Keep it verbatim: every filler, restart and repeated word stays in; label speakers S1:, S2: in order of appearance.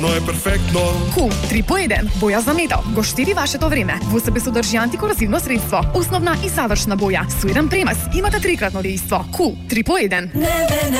S1: Но е перфектно.
S2: Кул три по еден, боја за метал, го штиди вашето време. Во себе содржи антикорозивно средство, основна и завршна боја, со еден премес, имате трикратно дејство. Кул три по еден.
S3: Не, не, не.